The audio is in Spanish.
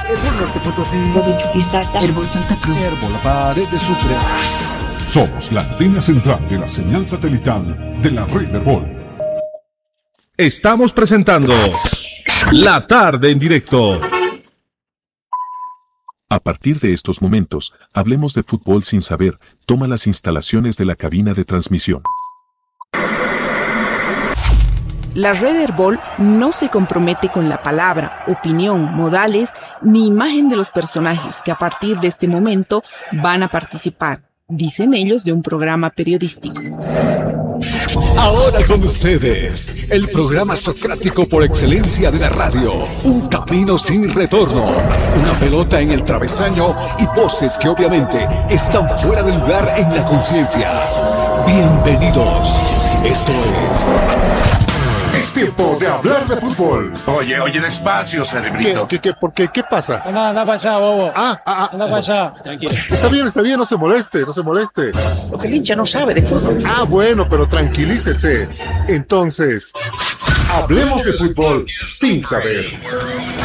Herbol Norte Potosí, de Chuquisaca, Herbol Santa Cruz, Herbol La Paz, desde Sucre. Somos la antena central de la señal satelital de la red Herbol. Estamos presentando La Tarde en Directo. A partir de estos momentos, hablemos de fútbol sin saber. Toma las instalaciones de la cabina de transmisión. La red Herbol no se compromete con la palabra, opinión, modales ni imagen de los personajes que a partir de este momento van a participar, dicen ellos, de un programa periodístico. Ahora con ustedes, el programa socrático por excelencia de la radio. Un camino sin retorno, una pelota en el travesaño y voces que obviamente están fuera de lugar en la conciencia. Bienvenidos. Esto Es tiempo de hablar de fútbol. Oye, despacio, cerebrito. ¿Por qué? ¿Qué pasa? Anda para allá, bobo. Anda para allá. Tranquilo. Está bien, no se moleste. Lo que el hincha no sabe de fútbol. Bueno, pero tranquilícese. Entonces, hablemos de fútbol sin saber.